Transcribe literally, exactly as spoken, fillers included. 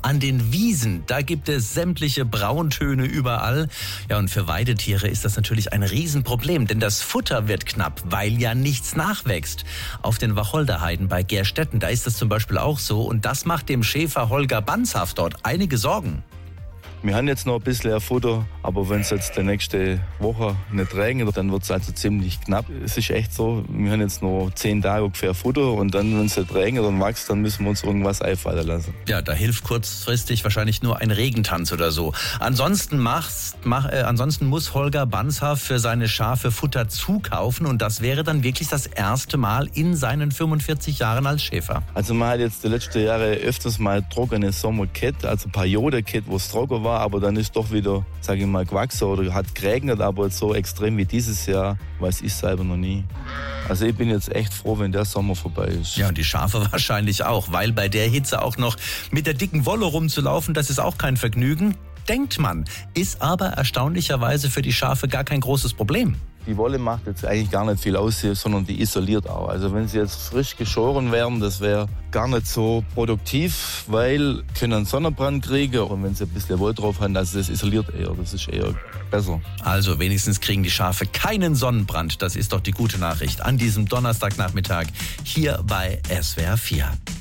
An den Wiesen, da gibt es sämtliche Brauntöne überall. Ja, und für Weidetiere ist das natürlich ein Riesenproblem, denn das Futter wird knapp, weil ja nichts nachwächst. Auf den Wacholderheiden bei Gerstetten, da ist das zum Beispiel auch so. Und das macht dem Schäfer Holger Banzhaf dort einige Sorgen. Wir haben jetzt noch ein bisschen Futter, aber wenn es jetzt die nächste Woche nicht regnet, dann wird es also ziemlich knapp. Es ist echt so, wir haben jetzt noch zehn Tage ungefähr Futter und dann, wenn es nicht regnet und wächst, dann müssen wir uns irgendwas einfallen lassen. Ja, da hilft kurzfristig wahrscheinlich nur ein Regentanz oder so. Ansonsten, machst, mach, äh, ansonsten muss Holger Banzhaf für seine Schafe Futter zukaufen und das wäre dann wirklich das erste Mal in seinen fünfundvierzig Jahren als Schäfer. Also man hat jetzt die letzten Jahre öfters mal trockene Sommer gehabt, also Periode gehabt, wo es trocken war, aber dann ist doch wieder, sage ich mal, gewachsen oder hat geregnet, aber so extrem wie dieses Jahr weiß ich selber noch nie. Also ich bin jetzt echt froh, wenn der Sommer vorbei ist. Ja, und die Schafe wahrscheinlich auch, weil bei der Hitze auch noch mit der dicken Wolle rumzulaufen, das ist auch kein Vergnügen, denkt man, ist aber erstaunlicherweise für die Schafe gar kein großes Problem. Die Wolle macht jetzt eigentlich gar nicht viel aus, sondern die isoliert auch. Also wenn sie jetzt frisch geschoren wären, das wäre gar nicht so produktiv, weil können einen Sonnenbrand kriegen und wenn sie ein bisschen Wolle drauf haben, also das isoliert eher, das ist eher besser. Also wenigstens kriegen die Schafe keinen Sonnenbrand, das ist doch die gute Nachricht an diesem Donnerstagnachmittag hier bei S W R vier.